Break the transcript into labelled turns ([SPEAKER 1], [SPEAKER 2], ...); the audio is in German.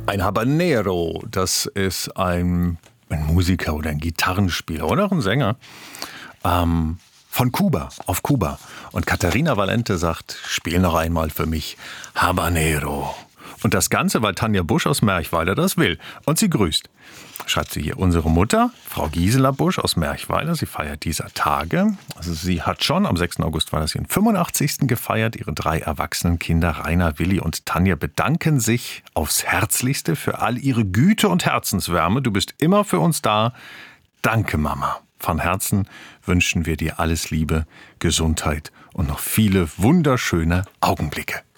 [SPEAKER 1] Ein Habanero, das ist ein Musiker oder ein Gitarrenspieler oder auch ein Sänger von Kuba, auf Kuba. Und Katharina Valente sagt, spiel noch einmal für mich Habanero. Und das Ganze, weil Tanja Busch aus Merchweiler das will. Und sie grüßt. Schreibt sie hier, unsere Mutter, Frau Gisela Busch aus Merchweiler, sie feiert dieser Tage. Also sie hat schon, am 6. August war das ihren 85. gefeiert. Ihre 3 erwachsenen Kinder, Rainer, Willi und Tanja, bedanken sich aufs Herzlichste für all ihre Güte und Herzenswärme. Du bist immer für uns da. Danke, Mama. Von Herzen wünschen wir dir alles Liebe, Gesundheit und noch viele wunderschöne Augenblicke.